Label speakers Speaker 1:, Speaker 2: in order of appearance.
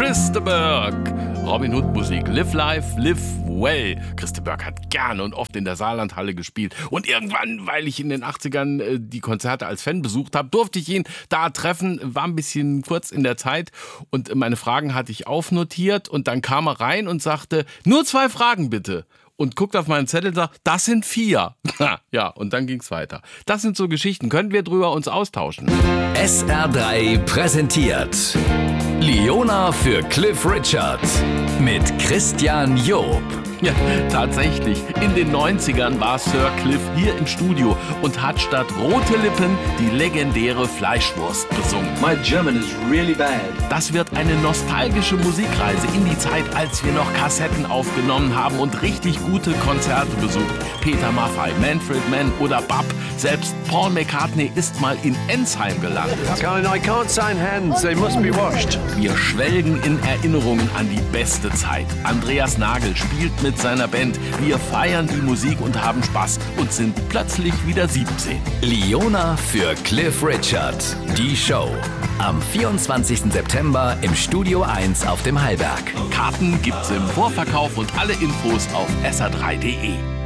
Speaker 1: Chris de Burgh. Robin Hood Musik, Live Life, Live Well. Chris de Burgh hat gerne und oft in der Saarlandhalle gespielt. Und irgendwann, weil ich in den 80ern die Konzerte als Fan besucht habe, durfte ich ihn da treffen. War ein bisschen kurz in der Zeit und meine Fragen hatte ich aufnotiert. Und dann kam er rein und sagte, nur 2 Fragen bitte. Und guckt auf meinen Zettel und sagt, das sind 4. Ja, und dann ging's weiter. Das sind so Geschichten, können wir drüber uns austauschen.
Speaker 2: SR3 präsentiert Liona für Cliff Richard mit Christian Job.
Speaker 1: Ja, tatsächlich. In den 90ern war Sir Cliff hier im Studio und hat statt Rote Lippen die legendäre Fleischwurst besungen.
Speaker 3: My German is really bad.
Speaker 1: Das wird eine nostalgische Musikreise in die Zeit, als wir noch Kassetten aufgenommen haben und richtig gute Konzerte besucht. Peter Maffay, Manfred Mann oder Bab. Selbst Paul McCartney ist mal in Ensheim gelandet.
Speaker 3: I can't sign hands, they must be washed.
Speaker 1: Wir schwelgen in Erinnerungen an die beste Zeit. Andreas Nagel spielt mit seiner Band. Wir feiern die Musik und haben Spaß und sind plötzlich wieder 17.
Speaker 2: Liona für Cliff Richard. Die Show. Am 24. September im Studio 1 auf dem Hallberg.
Speaker 1: Karten gibt's im Vorverkauf und alle Infos auf sr3.de.